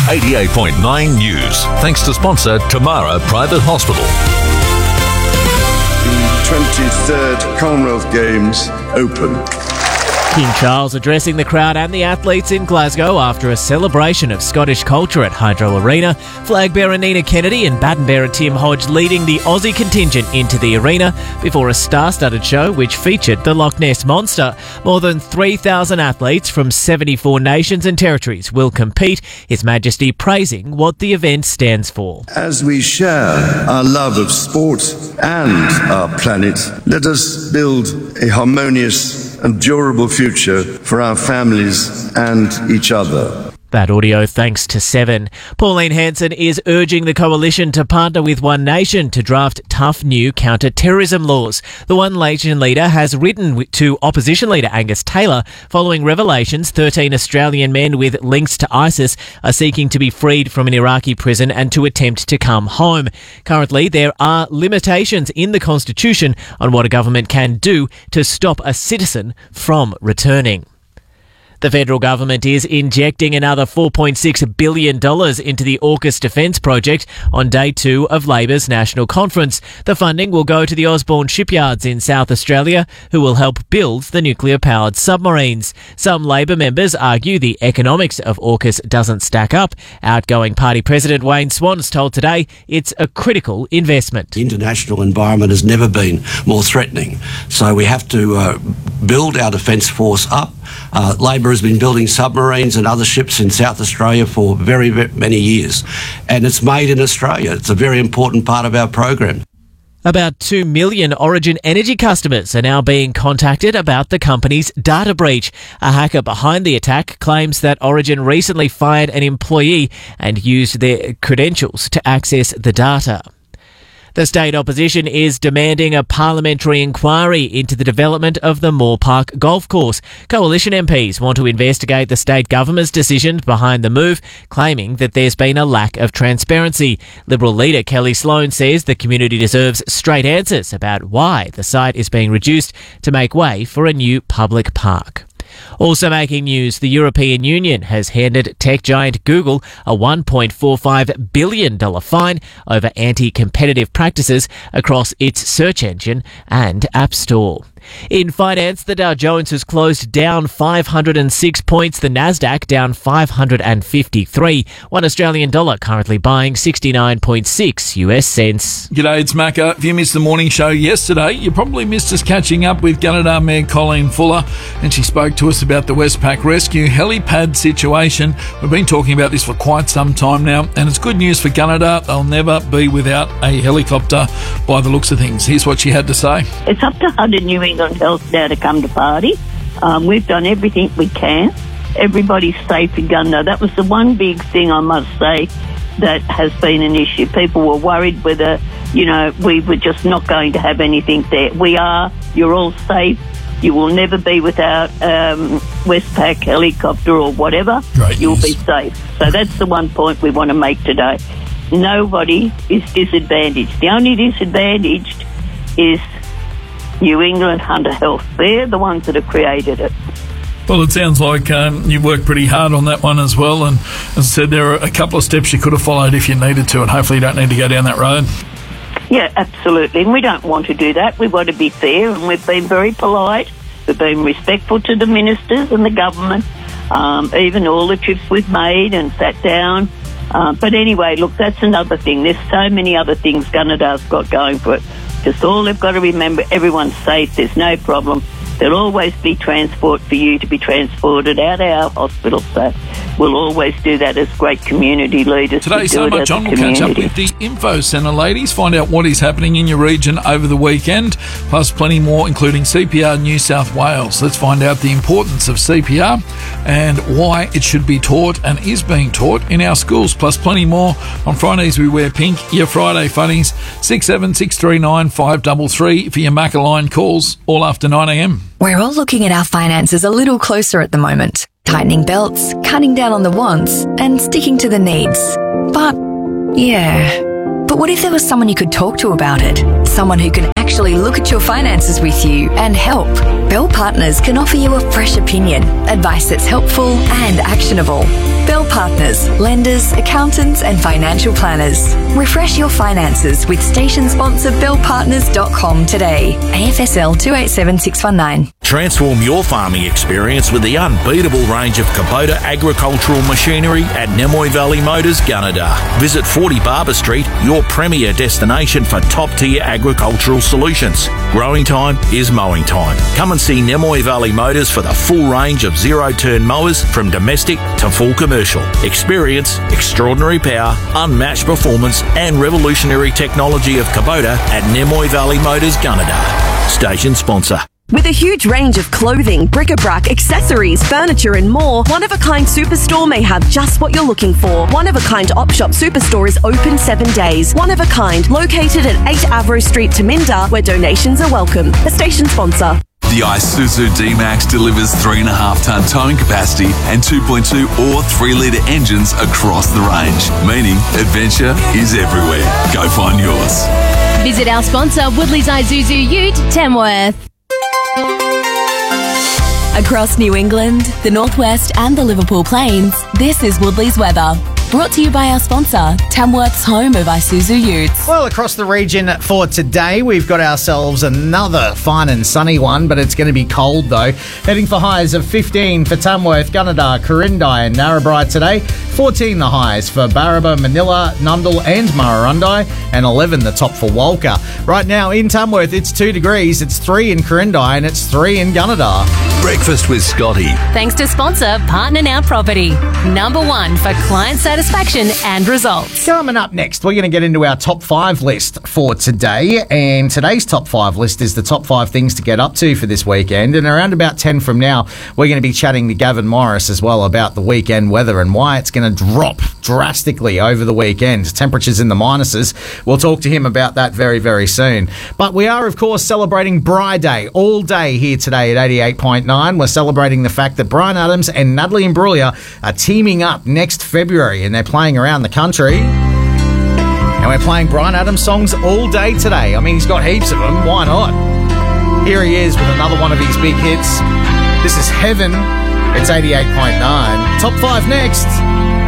88.9 News. Thanks to sponsor Tamara Private Hospital. The 23rd Commonwealth Games open. King Charles addressing the crowd and the athletes in Glasgow after a celebration of Scottish culture at Hydro Arena. Flag bearer Nina Kennedy and baton bearer Tim Hodge leading the Aussie contingent into the arena before a star-studded show which featured the Loch Ness Monster. More than 3,000 athletes from 74 nations and territories will compete, His Majesty praising what the event stands for. As we share our love of sport and our planet, let us build a harmonious and durable future for our families and each other. That audio thanks to Seven. Pauline Hanson is urging the coalition to partner with One Nation to draft tough new counter-terrorism laws. The One Nation leader has written to opposition leader Angus Taylor following revelations 13 Australian men with links to ISIS are seeking to be freed from an Iraqi prison and to attempt to come home. Currently, there are limitations in the Constitution on what a government can do to stop a citizen from returning. The federal government is injecting another $4.6 billion into the AUKUS defence project on day 2 of Labor's national conference. The funding will go to the Osborne shipyards in South Australia, who will help build the nuclear-powered submarines. Some Labor members argue the economics of AUKUS doesn't stack up. Outgoing party president Wayne Swan's told Today it's a critical investment. The international environment has never been more threatening, so we have to build our defence force up. Labor has been building submarines and other ships in South Australia for very, very many years, and it's made in Australia. It's a very important part of our program. About 2 million Origin Energy customers are now being contacted about the company's data breach. A hacker behind the attack claims that Origin recently fired an employee and used their credentials to access the data. The state opposition is demanding a parliamentary inquiry into the development of the Moore Park golf course. Coalition MPs want to investigate the state government's decision behind the move, claiming that there's been a lack of transparency. Liberal leader Kelly Sloan says the community deserves straight answers about why the site is being reduced to make way for a new public park. Also making news, the European Union has handed tech giant Google a $1.45 billion fine over anti-competitive practices across its search engine and App Store. In finance, the Dow Jones has closed down 506 points, the Nasdaq down 553. One Australian dollar currently buying 69.6 US cents. G'day, it's Macca. If you missed the morning show yesterday, you probably missed us catching up with Gunnedah Mayor Colleen Fuller, and she spoke to us about the Westpac Rescue helipad situation. We've been talking about this for quite some time now, and it's good news for Gunnedah. They'll never be without a helicopter by the looks of things. Here's what she had to say. It's up to HUD and New England Health now to come to party. We've done everything we can. Everybody's safe in Gunnedah. That was the one big thing, I must say, that has been an issue. People were worried whether, we were just not going to have anything there. We are. You're all safe. You will never be without Westpac helicopter or whatever. You'll be safe. So that's the one point we want to make today. Nobody is disadvantaged. The only disadvantaged is New England Hunter Health. They're the ones that have created it. Well, it sounds like you've worked pretty hard on that one as well, and as I said, there are a couple of steps you could have followed if you needed to, and hopefully you don't need to go down that road. Yeah, absolutely, and we don't want to do that. We want to be fair, and we've been very polite. We've been respectful to the ministers and the government, even all the trips we've made and sat down. But anyway, look, that's another thing. There's so many other things Gunnedah's got going for it. Just all they've got to remember, everyone's safe, there's no problem. There'll always be transport for you to be transported out of our hospital, so we'll always do that as great community leaders. Today's So Much On, we'll catch up with the Info Centre ladies, find out what is happening in your region over the weekend, plus plenty more, including CPR New South Wales. Let's find out the importance of CPR and why it should be taught and is being taught in our schools, plus plenty more. On Fridays we wear pink, your Friday funnies, 67639 533 for your Macca line calls, all after 9am. We're all looking at our finances a little closer at the moment, tightening belts, cutting down on the wants, and sticking to the needs. But, yeah, But what if there was someone you could talk to about it? Someone who can actually look at your finances with you and help. Bell Partners can offer you a fresh opinion, advice that's helpful and actionable. Bell Partners, lenders, accountants and financial planners. Refresh your finances with station sponsor bellpartners.com today. AFSL 287619. Transform your farming experience with the unbeatable range of Kubota agricultural machinery at Nemoy Valley Motors, Gunnedah. Visit 40 Barber Street, your premier destination for top-tier agricultural solutions. Growing time is mowing time. Come and see Nemoy Valley Motors for the full range of zero-turn mowers from domestic to full commercial. Experience extraordinary power, unmatched performance and revolutionary technology of Kubota at Nemoy Valley Motors, Gunnedah. Station sponsor. With a huge range of clothing, bric-a-brac, accessories, furniture and more, One of a Kind Superstore may have just what you're looking for. One of a Kind Op Shop Superstore is open 7 days. One of a Kind, located at 8 Avro Street, Taminda, where donations are welcome. A station sponsor. The Isuzu D-Max delivers 3.5-tonne towing capacity and 2.2 or 3-litre engines across the range, meaning adventure is everywhere. Go find yours. Visit our sponsor, Woodley's Isuzu Ute, Tamworth. Across New England, the Northwest and the Liverpool Plains, this is Woodley's weather. Brought to you by our sponsor, Tamworth's home of Isuzu Utes. Well, across the region for today, we've got ourselves another fine and sunny one, but it's going to be cold though. Heading for highs of 15 for Tamworth, Gunnedah, Corindi and Narrabri today. 14 the highs for Barraba, Manila, Nundle and Murrurundi, and 11 the top for Walker. Right now in Tamworth, it's 2 degrees, it's 3 in Corindi and it's 3 in Gunnedah. Breakfast with Scotty. Thanks to sponsor Partner Now Property. Number 1 for client satisfaction and results. Coming up next, we're going to get into our top 5 list for today. And today's top 5 list is the top 5 things to get up to for this weekend. And around about 10 from now, we're going to be chatting to Gavin Morris as well about the weekend weather and why it's going to drop drastically over the weekend. Temperatures in the minuses. We'll talk to him about that very, very soon. But we are, of course, celebrating Bri Day all day here today at 88.9. We're celebrating the fact that Bryan Adams and Natalie Imbruglia are teaming up next February and they're playing around the country. And we're playing Bryan Adams songs all day today. I mean, he's got heaps of them. Why not? Here he is with another one of his big hits. This is Heaven. It's 88.9. Top 5 next.